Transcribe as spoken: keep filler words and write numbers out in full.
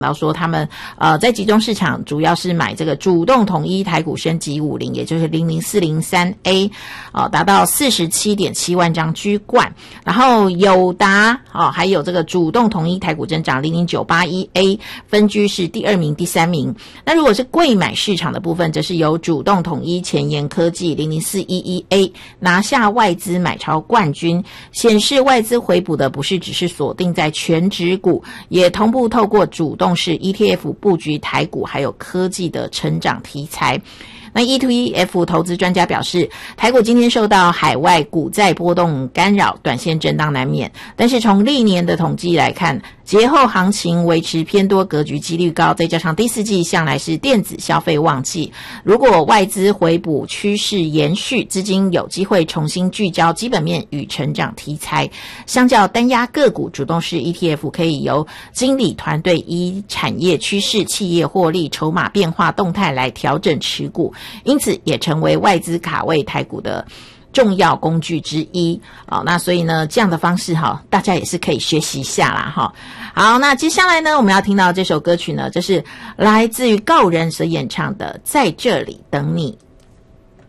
到说他们呃在集中市场主要是买这个主动统一台股升级五零，也就是零零四零三 A， 哦，达到 四十七点七万张居冠。然后友达哦，还有这个主动统一台股增长零零九八一 A， 分居是第二名、第三名。那如果是贵买市场的部分，则是由主动统一前沿科技零零四一一 A 拿下外资买超冠军，显示外资回补的不是只是锁定在全指股，也同步透过主动是 E T F 布局台股还有科技的成长题材。那 E T F 投资专家表示，台股今天受到海外股债波动干扰，短线震荡难免，但是从历年的统计来看，节后行情维持偏多格局几率高，再加上第四季向来是电子消费旺季，如果外资回补趋势延续，资金有机会重新聚焦基本面与成长题材，相较单压个股，主动式 E T F 可以由经理团队依产业趋势、企业获利、筹码变化动态来调整持股，因此也成为外资卡位台股的重要工具之一。好，那所以呢，这样的方式哈，大家也是可以学习一下啦哈。好，那接下来呢，我们要听到这首歌曲呢，这是来自于告人所演唱的《在这里等你》。